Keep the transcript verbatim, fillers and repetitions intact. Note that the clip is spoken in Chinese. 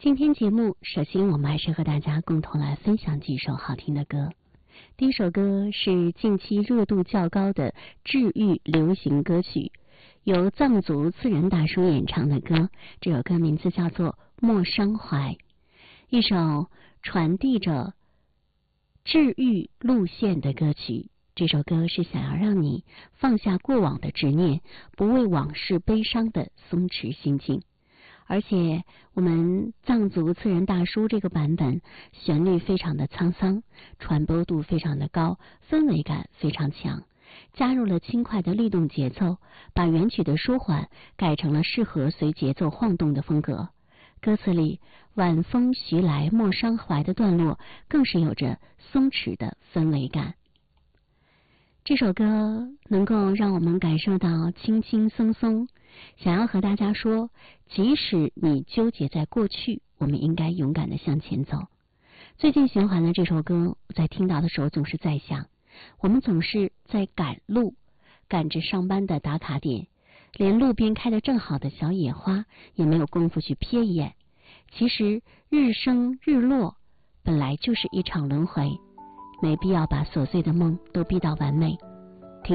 今天节目，首先我们还是和大家共同来分享几首好听的歌。第一首歌是近期热度较高的治愈流行歌曲，由藏族次仁大叔演唱的歌，这首歌名字叫做《莫伤怀》，一首传递着治愈路线的歌曲。这首歌是想要让你放下过往的执念，不为往事悲伤的松弛心境。而且我们藏族次仁大叔这个版本旋律非常的沧桑，传播度非常的高，氛围感非常强，加入了轻快的律动节奏，把原曲的舒缓改成了适合随节奏晃动的风格。歌词里晚风徐来莫伤怀的段落更是有着松弛的氛围感。这首歌能够让我们感受到轻轻松松，想要和大家说，即使你纠结在过去，我们应该勇敢地向前走。最近循环的这首歌，我在听到的时候总是在想，我们总是在赶路，赶着上班的打卡点，连路边开得正好的小野花也没有功夫去瞥一眼。其实日升日落本来就是一场轮回，没必要把琐碎的梦都逼到完美。